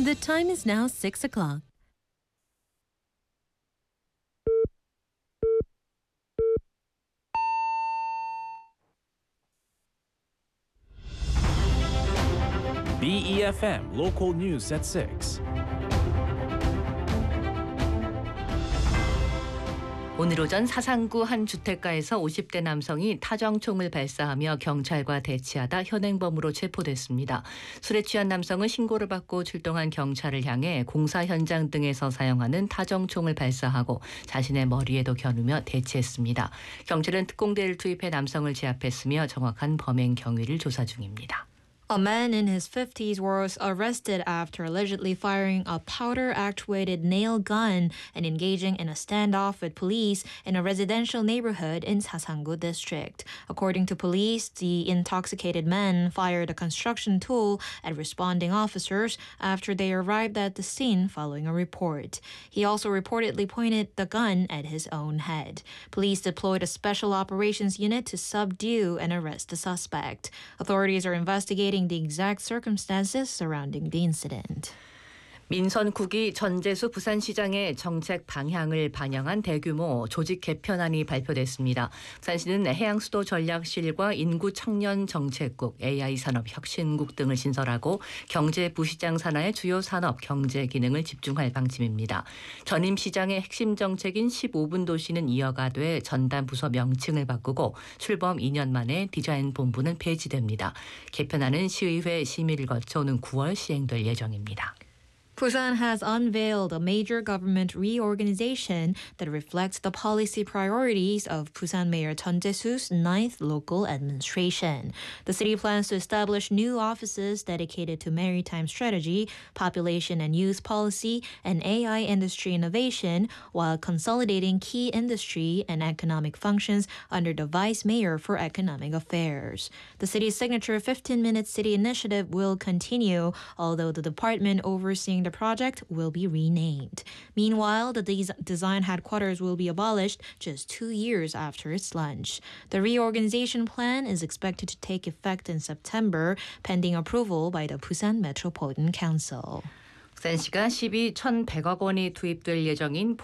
The time is now 6 o'clock. BEFM Local News at 6. 오늘 오전 사상구 한 주택가에서 50대 남성이 타정총을 발사하며 경찰과 대치하다 현행범으로 체포됐습니다. 술에 취한 남성은 신고를 받고 출동한 경찰을 향해 공사 현장 등에서 사용하는 타정총을 발사하고 자신의 머리에도 겨누며 대치했습니다. 경찰은 특공대를 투입해 남성을 제압했으며 정확한 범행 경위를 조사 중입니다. A man in his 50s was arrested after allegedly firing a powder-actuated nail gun and engaging in a standoff with police in a residential neighborhood in Sasangu district. According to police, the intoxicated man fired a construction tool at responding officers after they arrived at the scene following a report. He also reportedly pointed the gun at his own head. Police deployed a special operations unit to subdue and arrest the suspect. Authorities are investigating the exact circumstances surrounding the incident. 민선국이 전재수 부산시장의 정책 방향을 반영한 대규모 조직 개편안이 발표됐습니다. 부산시는 해양수도전략실과 인구청년정책국, AI산업혁신국 등을 신설하고 경제부시장 산하의 주요 산업, 경제 기능을 집중할 방침입니다. 전임 시장의 핵심 정책인 15분 도시는 이어가되 전담 부서 명칭을 바꾸고 출범 2년 만에 디자인 본부는 폐지됩니다. 개편안은 시의회 심의를 거쳐 오는 9월 시행될 예정입니다. Busan has unveiled a major government reorganization that reflects the policy priorities of Busan Mayor Chun Jae-soo's ninth local administration. The city plans to establish new offices dedicated to maritime strategy, population and youth policy, and AI industry innovation, while consolidating key industry and economic functions under the Vice Mayor for Economic Affairs. The city's signature 15-minute city initiative will continue, although the department overseeing the project will be renamed. Meanwhile, the design headquarters will be abolished just 2 years after its launch. The reorganization plan is expected to take effect in September, pending approval by the Busan Metropolitan Council. 부산시가 12,100억 원이 투입될 예정인